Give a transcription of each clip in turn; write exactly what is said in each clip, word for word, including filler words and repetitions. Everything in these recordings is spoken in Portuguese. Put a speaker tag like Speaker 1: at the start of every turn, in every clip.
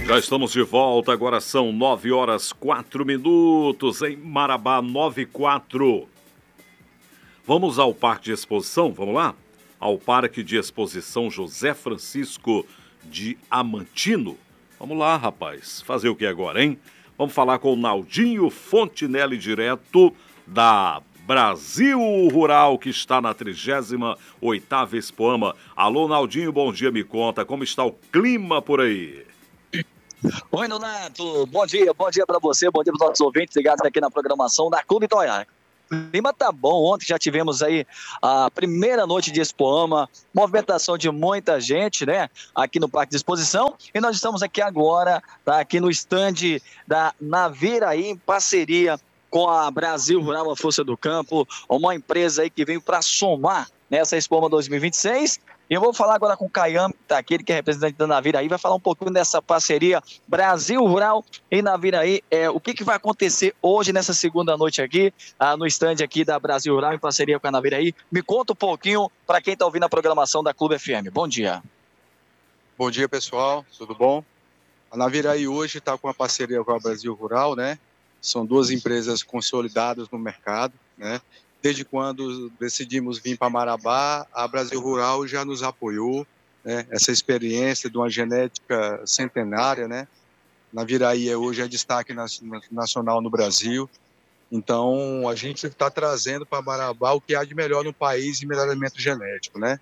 Speaker 1: Já estamos de volta, agora são nove horas quatro minutos em Marabá, nove e quatro. Vamos ao Parque de Exposição, vamos lá? Ao Parque de Exposição José Francisco de Amantino. Vamos lá, rapaz, fazer o que agora, hein? Vamos falar com o Naldinho Fontinelli, direto da Brasil Rural, que está na trigésima oitava Expoama. Alô, Naldinho, bom dia, me conta, como está o clima por aí?
Speaker 2: Oi, Nonato, bom dia, bom dia para você, bom dia para os nossos ouvintes ligados aqui na programação da Clube Toyota. O clima tá bom, ontem já tivemos aí a primeira noite de Expoama, movimentação de muita gente, né, aqui no Parque de Exposição, e nós estamos aqui agora, tá, aqui no estande da Naviraí, em parceria com a Brasil Rural, a Força do Campo, uma empresa aí que veio para somar nessa Expoama dois mil e vinte e seis. E eu vou falar agora com o Caiame, tá, aquele que é representante da Naviraí, vai falar um pouquinho dessa parceria Brasil Rural e Naviraí. É, o que, que vai acontecer hoje nessa segunda noite aqui, ah, no estande aqui da Brasil Rural em parceria com a Naviraí. Me conta um pouquinho para quem está ouvindo a programação da Clube F M. Bom dia.
Speaker 3: Bom dia, pessoal, tudo bom? A Naviraí hoje está com a parceria com a Brasil Rural, né? São duas empresas consolidadas no mercado, né? Desde quando decidimos vir para Marabá, a Brasil Rural já nos apoiou, né? Essa experiência de uma genética centenária, né? Naviraí hoje é destaque nacional no Brasil. Então, a gente está trazendo para Marabá o que há de melhor no país em melhoramento genético, né?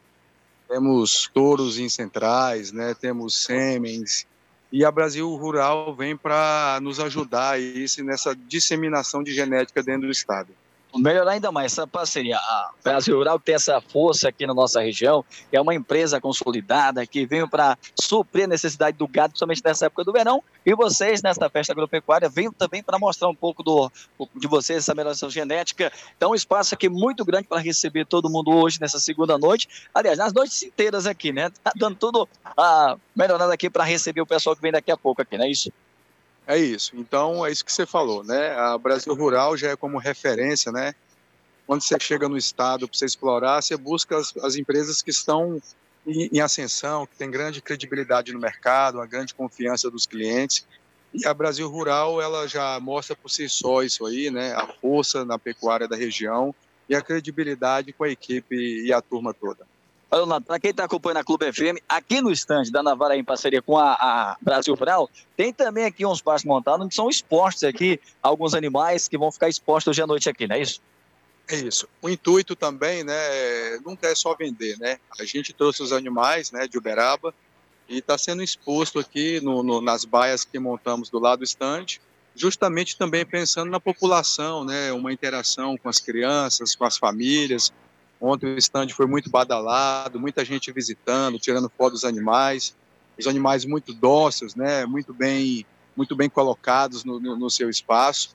Speaker 3: Temos touros em centrais, né? Temos sêmens. E a Brasil Rural vem para nos ajudar isso, nessa disseminação de genética dentro do estado.
Speaker 2: Melhorar ainda mais essa parceria. A Brasil Rural tem essa força aqui na nossa região, é uma empresa consolidada que veio para suprir a necessidade do gado, principalmente nessa época do verão, e vocês, nesta festa agropecuária, veio também para mostrar um pouco do, de vocês, essa melhoração genética. Então, um espaço aqui muito grande para receber todo mundo hoje, nessa segunda noite, aliás, nas noites inteiras aqui, né? Tá dando tudo ah, melhorando aqui para receber o pessoal que vem daqui a pouco aqui, não é isso?
Speaker 3: É isso, então é isso que você falou, né? A Brasil Rural já é como referência, né? Quando você chega no estado para você explorar, você busca as, as empresas que estão em, em ascensão, que tem grande credibilidade no mercado, uma grande confiança dos clientes. E a Brasil Rural, ela já mostra por si só isso aí, né? A força na pecuária da região e a credibilidade com a equipe e a turma toda.
Speaker 2: Para quem está acompanhando a Clube F M, aqui no estande da Naviraí, em parceria com a, a Brasil Rural, tem também aqui uns pastos montados, que são expostos aqui, alguns animais que vão ficar expostos hoje à noite aqui, não é isso?
Speaker 3: É isso. O intuito também, né, nunca é só vender, né? A gente trouxe os animais, né, de Uberaba e está sendo exposto aqui no, no, nas baias que montamos do lado do estande, justamente também pensando na população, né, uma interação com as crianças, com as famílias. Ontem o estande foi muito badalado, muita gente visitando, tirando foto dos animais, os animais muito dóceis, né, muito bem, muito bem colocados no, no, no seu espaço.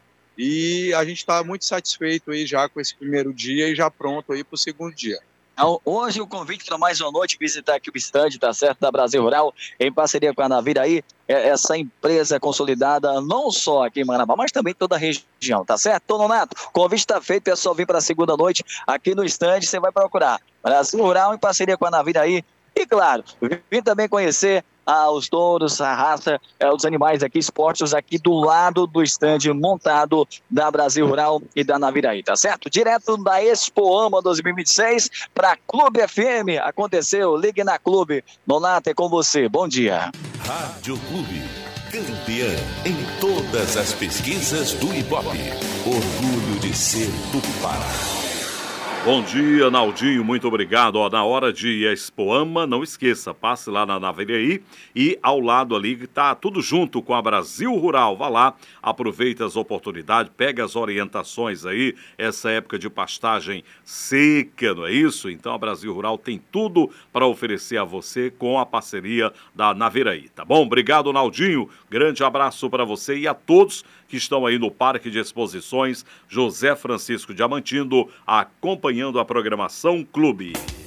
Speaker 3: E a gente está muito satisfeito aí já com esse primeiro dia e já pronto aí para o segundo dia.
Speaker 2: Então, hoje o convite para mais uma noite visitar aqui o estande, tá certo, da Brasil Rural, em parceria com a Naviraí, é essa empresa consolidada não só aqui em Marabá, mas também em toda a região, tá certo? Tô, Nonato, o convite está feito, pessoal, vir para a segunda noite aqui no estande, você vai procurar Brasil Rural em parceria com a Naviraí. E claro, vim também conhecer ah, os touros, a raça, eh, os animais aqui expostos aqui do lado do estande montado da Brasil Rural e da Naviraí, tá certo? Direto da Expoama dois mil e vinte e seis para Clube F M, aconteceu, ligue na Clube. Nonato, é com você, bom dia.
Speaker 4: Rádio Clube, campeã em todas as pesquisas do Ibope, orgulho de ser do Pará.
Speaker 1: Bom dia, Naldinho, muito obrigado. Ó, na hora de Expoama, não esqueça, passe lá na Naviraí e ao lado ali que tá tudo junto com a Brasil Rural. Vá lá, aproveita as oportunidades, pega as orientações aí, essa época de pastagem seca, não é isso? Então a Brasil Rural tem tudo para oferecer a você com a parceria da Naviraí, tá bom? Obrigado, Naldinho, grande abraço para você e a todos que estão aí no Parque de Exposições José Francisco de Amantino, acompanhando a programação Clube.